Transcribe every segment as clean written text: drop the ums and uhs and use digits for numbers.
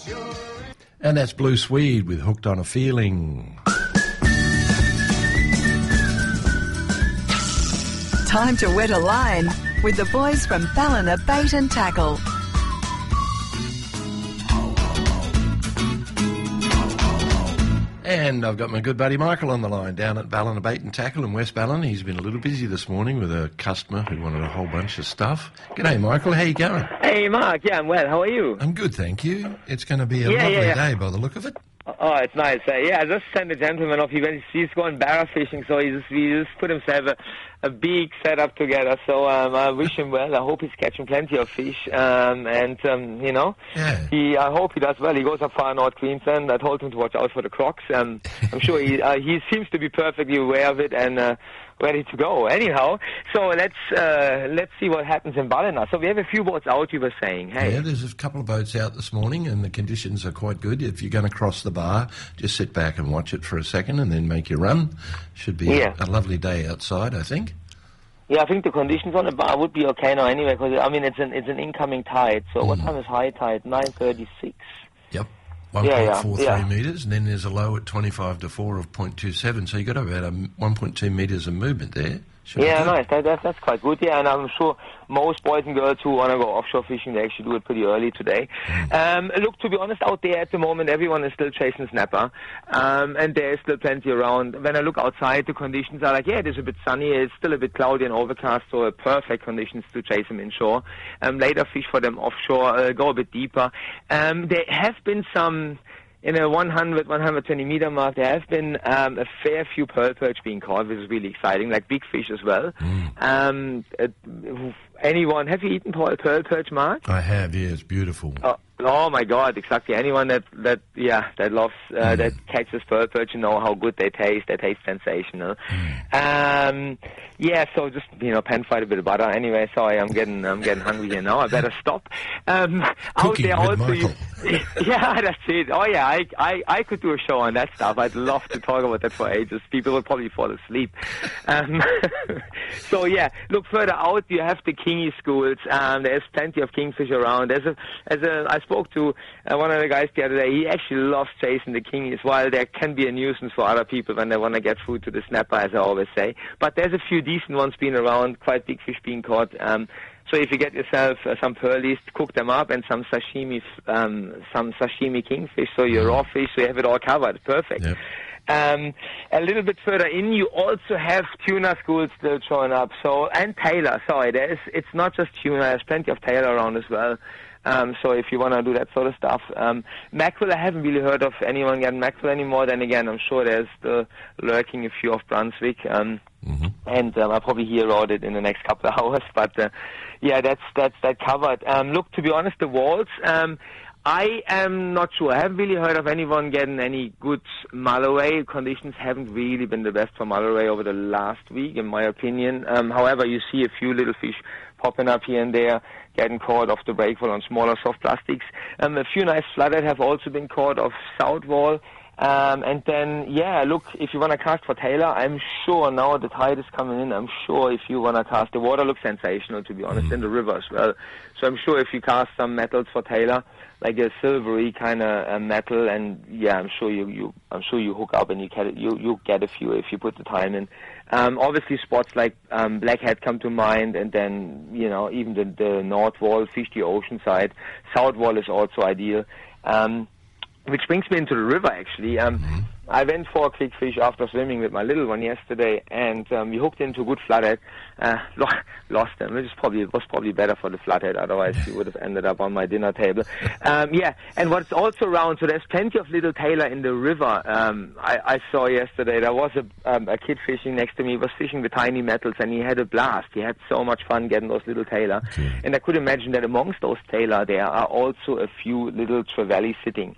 And that's Blue Swede with Hooked on a Feeling. Time to wet a line with the boys from Ballina Bait and Tackle. And I've got my good buddy Michael on the line down at Ballina Bait and Tackle in West Ballina. He's been a little busy this morning with a customer who wanted a whole bunch of stuff. G'day, Michael. How you going? Hey, Mark. Yeah, I'm well. How are you? I'm good, thank you. It's going to be a lovely day by the look of it. Oh, it's nice. I just sent a gentleman off. He's going barra fishing, so he just put himself a big setup together. So I wish him well. I hope he's catching plenty of fish. I hope he does well. He goes up far North Queensland. I told him to watch out for the crocs. I'm sure he seems to be perfectly aware of it and ready to go. Anyhow, so let's see what happens in Ballina. So we have a few boats out, you were saying. Hey. Yeah, there's a couple of boats out this morning and the conditions are quite good. If you're going to cross the bar, just sit back and watch it for a second and then make your run. Should be a lovely day outside, I think. Yeah, I think the conditions on the bar would be okay now anyway, because it's an incoming tide. So what time is high tide? 9:36. Yep. 1.43 metres, and then there's a low at 25 to 4 of 0.27, so you've got about 1.2 metres of movement there. Nice. That's quite good. Yeah, and I'm sure most boys and girls who want to go offshore fishing, they actually do it pretty early today. Look, to be honest, out there at the moment, everyone is still chasing snapper, and there is still plenty around. When I look outside, the conditions are like, it is a bit sunny, it's still a bit cloudy and overcast, so perfect conditions to chase them inshore. Later fish for them offshore, go a bit deeper. There have been some... In a 100, 120 meter mark, there have been a fair few pearl perch being caught, which is really exciting, like big fish as well. Anyone, have you eaten pearl perch, Mark? I have, yeah, it's beautiful. Oh my God, exactly. Anyone that loves, that catches pearl perch, you know how good they taste. They taste sensational. So just, pan fried a bit of butter. Anyway, sorry, I'm getting hungry here now. I better stop. Out there also, yeah, that's it. Oh yeah, I could do a show on that stuff. I'd love to talk about that for ages. People would probably fall asleep. So yeah, look further out. You have the kingy schools. There's plenty of kingfish around. I spoke to one of the guys the other day. He actually loves chasing the kingies, while there can be a nuisance for other people when they want to get through to the snapper, as I always say. But there's a few decent ones being around, quite big fish being caught. So if you get yourself some pearlies, cook them up, and some sashimi kingfish, so your raw fish, so you have it all covered. Perfect. Yep. A little bit further in, you also have tuna schools still showing up. So, and tailor. Sorry, it's not just tuna. There's plenty of tailor around as well. So if you want to do that sort of stuff. Mackerel, I haven't really heard of anyone getting mackerel anymore. Then again, I'm sure there's still lurking a few off Brunswick. And I'll probably hear about it in the next couple of hours. But that's that covered. Look, to be honest, the walls, I am not sure. I haven't really heard of anyone getting any good mulleray. Conditions haven't really been the best for mulleray over the last week, in my opinion. However, you see a few little fish popping up here and there, getting caught off the breakwall on smaller soft plastics. A few nice flathead have also been caught off Southwall. And then, look, if you want to cast for tailor, I'm sure now the tide is coming in. I'm sure if you want to cast, the water looks sensational, to be honest, in the river as well. So I'm sure if you cast some metals for tailor, like a silvery kind of metal, and I'm sure you hook up and you get a few if you put the time in. Obviously spots like blackhead come to mind, and then even the north wall, fish the ocean side. South wall is also ideal. Which brings me into the river, actually. I went for a quick fish after swimming with my little one yesterday, and we hooked into a good flathead. Lost him. It was probably better for the flathead, otherwise he would have ended up on my dinner table. And what's also around, so there's plenty of little tailor in the river. I saw yesterday, there was a kid fishing next to me. He was fishing the tiny metals, and he had a blast. He had so much fun getting those little tailor. And I could imagine that amongst those tailor, there are also a few little trevally sitting.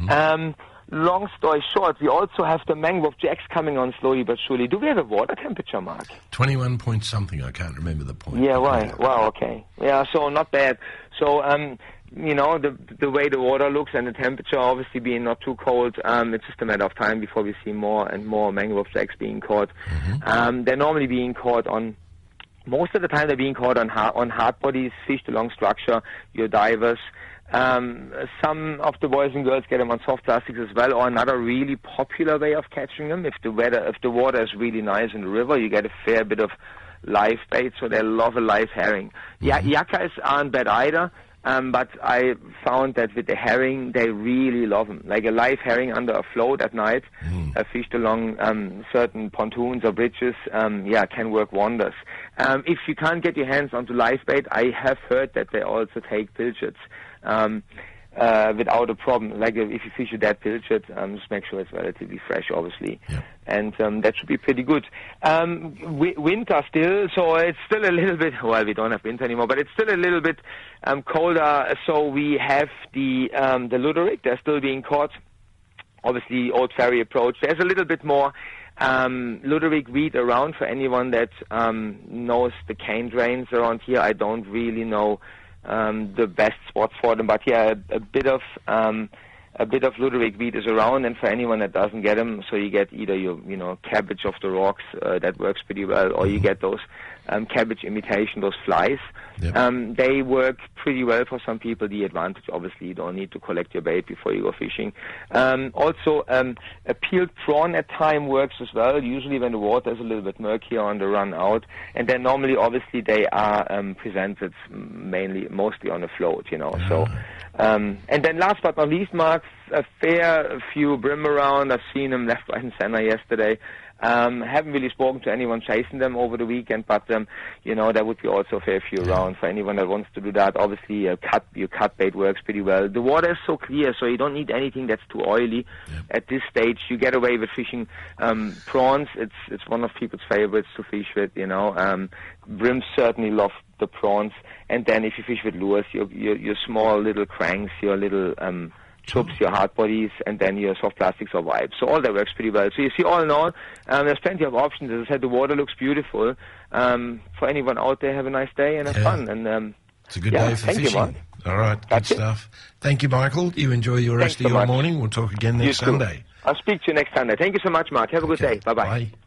Long story short, we also have the mangrove jacks coming on slowly but surely. Do we have a water temperature, Mark? 21 point something. I can't remember the point. Yeah, right. Wow, okay. Yeah, so not bad. So, the way the water looks and the temperature obviously being not too cold, it's just a matter of time before we see more and more mangrove jacks being caught. They're normally being caught on... Most of the time they're being caught on hard bodies, fish along structure, your divers. Some of the boys and girls get them on soft plastics as well, or another really popular way of catching them. If the water is really nice in the river, you get a fair bit of live bait, so they love a live herring. Yakas aren't bad either. But I found that with the herring, they really love them. Like a live herring under a float at night, fished along certain pontoons or bridges, can work wonders. If you can't get your hands onto live bait, I have heard that they also take pilchards without a problem. Like if you fish a dead pilchard, just make sure it's relatively fresh, obviously. Yeah. And that should be pretty good. Winter still, so it's still a little bit, well, we don't have winter anymore, but it's still a little bit colder, so we have the Ludowick. They're still being caught. Obviously, Old Ferry approach. There's a little bit more Ludowick weed around for anyone that knows the cane drains around here. I don't really know the best spots for them, but yeah, a bit of Ludowick weed is around, and for anyone that doesn't get them, so you get either your cabbage off the rocks, that works pretty well, or you get those cabbage imitation, those flies. Yep. They work pretty well for some people. The advantage, obviously, you don't need to collect your bait before you go fishing. Also, a peeled prawn at time works as well, usually when the water is a little bit murkier on the run out. And then normally, obviously, they are presented mostly on a float, So, and then last but not least, Mark, a fair few brim around. I've seen them left, right, and center yesterday. Haven't really spoken to anyone chasing them over the weekend, but there would be also a fair few around for anyone that wants to do that. Obviously, your cut bait works pretty well. The water is so clear, so you don't need anything that's too oily. Yep. At this stage, you get away with fishing prawns. It's one of people's favorites to fish with. Brims certainly love the prawns, and then if you fish with lures, your small little cranks, your little chubs, your hard bodies, and then your soft plastics or vibes. So all that works pretty well. So you see, all in all, there's plenty of options. As I said, the water looks beautiful. For anyone out there, have a nice day and have fun. And it's a good day for fishing. Mark. All right, good stuff. Thank you, Michael. You enjoy your rest of your morning. We'll talk again next Sunday. I'll speak to you next Sunday. Thank you so much, Mark. Have a good day. Bye-bye. Bye.